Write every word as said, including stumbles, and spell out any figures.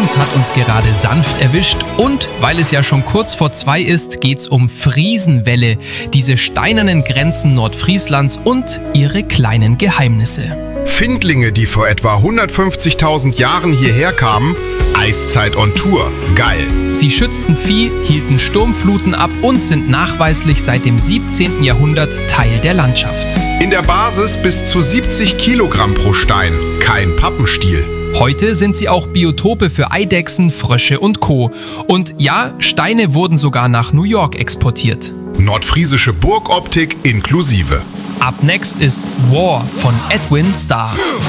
Frühlings hat uns gerade sanft erwischt und weil es ja schon kurz vor zwei ist, geht's um Friesenwälle, diese steinernen Grenzen Nordfrieslands und ihre kleinen Geheimnisse. Findlinge, die vor etwa hundertfünfzigtausend Jahren hierher kamen, Eiszeit on Tour, geil. Sie schützten Vieh, hielten Sturmfluten ab und sind nachweislich seit dem siebzehnten Jahrhundert Teil der Landschaft. In der Basis bis zu siebzig Kilogramm pro Stein, kein Pappenstiel. Heute sind sie auch Biotope für Eidechsen, Frösche und Co. Und ja, Steine wurden sogar nach New York exportiert. Nordfriesische Burgoptik inklusive. Up next ist War von Edwin Starr.